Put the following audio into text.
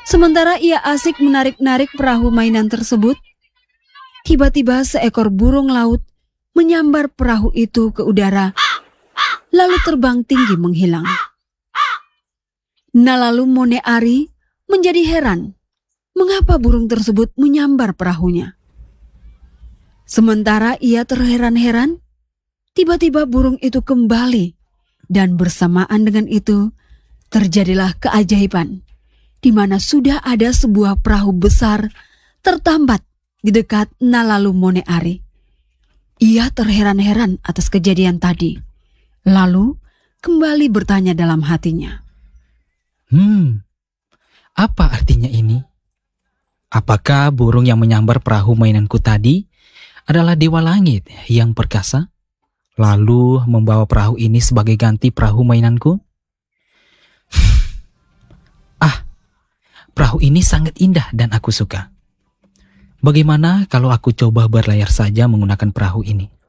Sementara ia asik menarik-narik perahu mainan tersebut, tiba-tiba seekor burung laut menyambar perahu itu ke udara, lalu terbang tinggi menghilang. Nah, lalu Mone Ari menjadi heran mengapa burung tersebut menyambar perahunya. Sementara ia terheran-heran, tiba-tiba burung itu kembali dan bersamaan dengan itu terjadilah keajaiban di mana sudah ada sebuah perahu besar tertambat di dekat Nalalu Mone Ari. Ia terheran-heran atas kejadian tadi, lalu kembali bertanya dalam hatinya. Apa artinya ini? Apakah burung yang menyambar perahu mainanku tadi adalah dewa langit yang perkasa, lalu membawa perahu ini sebagai ganti perahu mainanku? Perahu ini sangat indah dan aku suka. Bagaimana kalau aku coba berlayar saja menggunakan perahu ini?